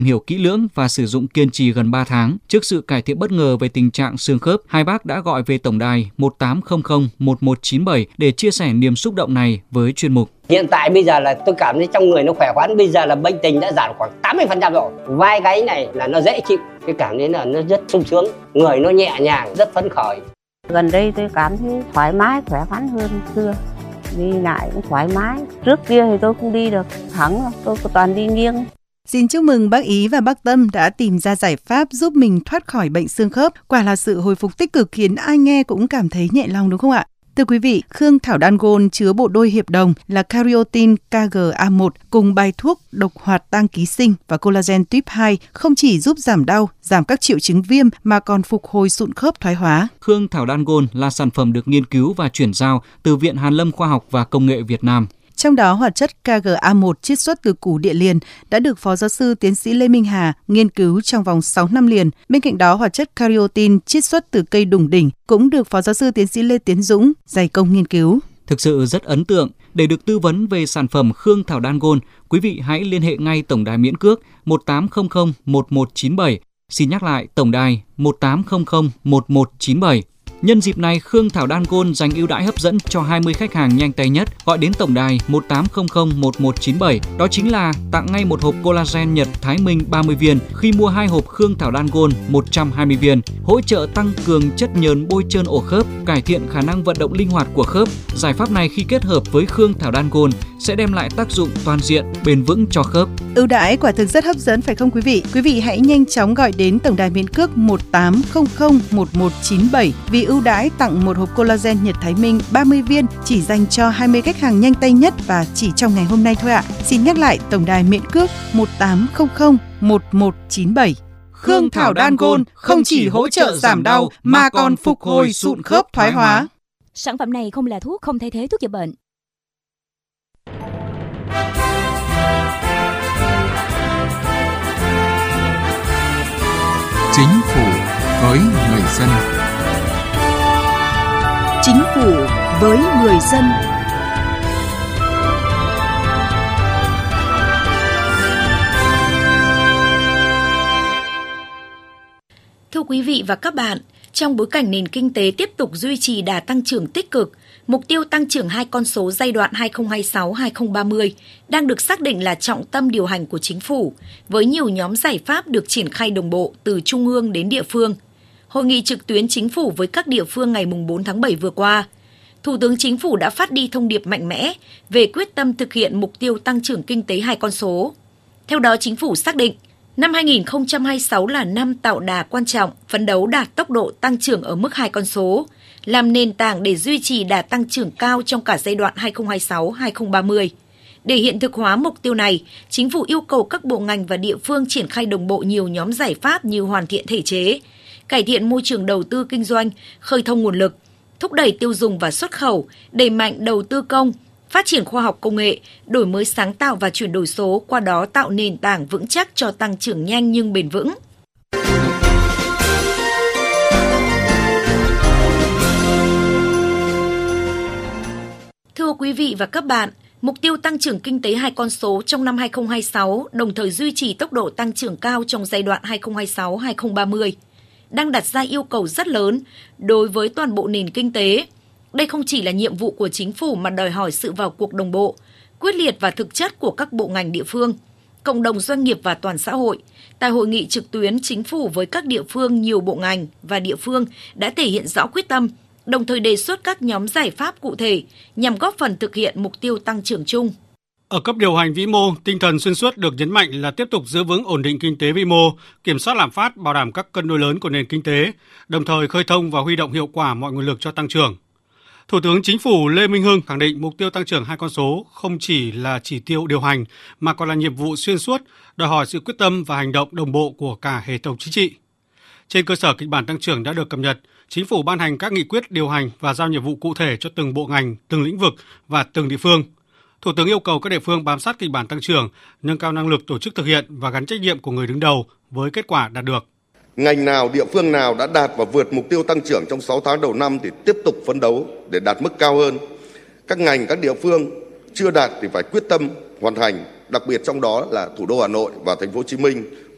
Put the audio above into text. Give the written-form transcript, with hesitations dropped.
hiểu kỹ lưỡng và sử dụng kiên trì gần 3 tháng. Trước sự cải thiện bất ngờ về tình trạng xương khớp, hai bác đã gọi về tổng đài 18001197 để chia sẻ niềm xúc động này với chuyên mục. Hiện tại bây giờ là tôi cảm thấy trong người nó khỏe khoắn, bây giờ là bệnh tình đã giảm khoảng 80% rồi. Vai gáy này là nó dễ chịu, cái cảm thấy là nó rất sung sướng, người nó nhẹ nhàng, rất phấn khởi. Gần đây tôi cảm thấy thoải mái, khỏe khoắn hơn xưa. Đi lại cũng thoải mái. Trước kia thì tôi không đi được thẳng, tôi toàn đi nghiêng. Xin chúc mừng bác Ý và bác Tâm đã tìm ra giải pháp giúp mình thoát khỏi bệnh xương khớp. Quả là sự hồi phục tích cực khiến ai nghe cũng cảm thấy nhẹ lòng đúng không ạ? Thưa quý vị, Khương Thảo Đan Gold chứa bộ đôi hiệp đồng là Cariotin KGA1 cùng bài thuốc độc hoạt tăng ký sinh và collagen tuyếp 2 không chỉ giúp giảm đau, giảm các triệu chứng viêm mà còn phục hồi sụn khớp thoái hóa. Khương Thảo Đan Gold là sản phẩm được nghiên cứu và chuyển giao từ Viện Hàn Lâm Khoa học và Công nghệ Việt Nam. Trong đó, hoạt chất KGA1 chiết xuất từ củ địa liền đã được Phó Giáo sư Tiến sĩ Lê Minh Hà nghiên cứu trong vòng 6 năm liền. Bên cạnh đó, hoạt chất Cariotin chiết xuất từ cây đủng đỉnh cũng được Phó Giáo sư Tiến sĩ Lê Tiến Dũng dày công nghiên cứu. Thực sự rất ấn tượng. Để được tư vấn về sản phẩm Khương Thảo Đan Gold, quý vị hãy liên hệ ngay tổng đài miễn cước 18001197. Xin nhắc lại tổng đài 18001197. Nhân dịp này, Khương Thảo Đan Gold dành ưu đãi hấp dẫn cho 20 khách hàng nhanh tay nhất gọi đến tổng đài 18001197. Đó chính là tặng ngay một hộp collagen Nhật Thái Minh 30 viên khi mua 2 hộp Khương Thảo Đan Gold 120 viên, hỗ trợ tăng cường chất nhờn bôi trơn ổ khớp, cải thiện khả năng vận động linh hoạt của khớp. Giải pháp này khi kết hợp với Khương Thảo Đan Gold sẽ đem lại tác dụng toàn diện, bền vững cho khớp. Ưu đãi quả thực rất hấp dẫn phải không quý vị? Quý vị hãy nhanh chóng gọi đến tổng đài miễn cước 18001197 vì ưu đãi tặng một hộp collagen Nhật Thái Minh 30 viên chỉ dành cho 20 khách hàng nhanh tay nhất và chỉ trong ngày hôm nay thôi ạ. Xin nhắc lại tổng đài miễn cước 18001197. Khương Thảo Đan Gold không chỉ hỗ trợ giảm đau mà còn phục hồi sụn khớp thoái hóa. Sản phẩm này không là thuốc, không thay thế thuốc chữa bệnh. Chính phủ với người dân. Chính phủ với người dân. Thưa quý vị và các bạn, trong bối cảnh nền kinh tế tiếp tục duy trì đà tăng trưởng tích cực, mục tiêu tăng trưởng 2 con số giai đoạn 2026-2030 đang được xác định là trọng tâm điều hành của chính phủ, với nhiều nhóm giải pháp được triển khai đồng bộ từ trung ương đến địa phương. Hội nghị trực tuyến chính phủ với các địa phương ngày 4 tháng 7 vừa qua, Thủ tướng Chính phủ đã phát đi thông điệp mạnh mẽ về quyết tâm thực hiện mục tiêu tăng trưởng kinh tế 2 con số. Theo đó, chính phủ xác định năm 2026 là năm tạo đà quan trọng, phấn đấu đạt tốc độ tăng trưởng ở mức 2 con số, làm nền tảng để duy trì đà tăng trưởng cao trong cả giai đoạn 2026-2030. Để hiện thực hóa mục tiêu này, chính phủ yêu cầu các bộ ngành và địa phương triển khai đồng bộ nhiều nhóm giải pháp như hoàn thiện thể chế, cải thiện môi trường đầu tư kinh doanh, khơi thông nguồn lực, thúc đẩy tiêu dùng và xuất khẩu, đẩy mạnh đầu tư công, phát triển khoa học công nghệ, đổi mới sáng tạo và chuyển đổi số, qua đó tạo nền tảng vững chắc cho tăng trưởng nhanh nhưng bền vững. Thưa quý vị và các bạn, mục tiêu tăng trưởng kinh tế 2 con số trong năm 2026 đồng thời duy trì tốc độ tăng trưởng cao trong giai đoạn 2026-2030 đang đặt ra yêu cầu rất lớn đối với toàn bộ nền kinh tế. Đây không chỉ là nhiệm vụ của chính phủ mà đòi hỏi sự vào cuộc đồng bộ, quyết liệt và thực chất của các bộ ngành địa phương, cộng đồng doanh nghiệp và toàn xã hội. Tại hội nghị trực tuyến chính phủ với các địa phương, nhiều bộ ngành và địa phương đã thể hiện rõ quyết tâm, đồng thời đề xuất các nhóm giải pháp cụ thể nhằm góp phần thực hiện mục tiêu tăng trưởng chung. Ở cấp điều hành vĩ mô, tinh thần xuyên suốt được nhấn mạnh là tiếp tục giữ vững ổn định kinh tế vĩ mô, kiểm soát lạm phát, bảo đảm các cân đối lớn của nền kinh tế, đồng thời khơi thông và huy động hiệu quả mọi nguồn lực cho tăng trưởng. Thủ tướng Chính phủ Lê Minh Hưng khẳng định mục tiêu tăng trưởng 2 con số không chỉ là chỉ tiêu điều hành mà còn là nhiệm vụ xuyên suốt, đòi hỏi sự quyết tâm và hành động đồng bộ của cả hệ thống chính trị. Trên cơ sở kịch bản tăng trưởng đã được cập nhật, Chính phủ ban hành các nghị quyết điều hành và giao nhiệm vụ cụ thể cho từng bộ ngành, từng lĩnh vực và từng địa phương. Thủ tướng yêu cầu các địa phương bám sát kịch bản tăng trưởng, nâng cao năng lực tổ chức thực hiện và gắn trách nhiệm của người đứng đầu với kết quả đạt được. Ngành nào, địa phương nào đã đạt và vượt mục tiêu tăng trưởng trong 6 tháng đầu năm thì tiếp tục phấn đấu để đạt mức cao hơn. Các ngành, các địa phương chưa đạt thì phải quyết tâm hoàn thành, đặc biệt trong đó là thủ đô Hà Nội và thành phố Hồ Chí Minh